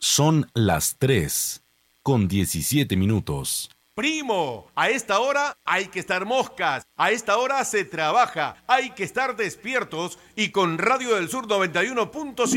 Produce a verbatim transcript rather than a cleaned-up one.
Son las tres con diecisiete minutos. Primo, a esta hora hay que estar moscas, a esta hora se trabaja, hay que estar despiertos y con Radio del Sur noventa y uno punto cinco.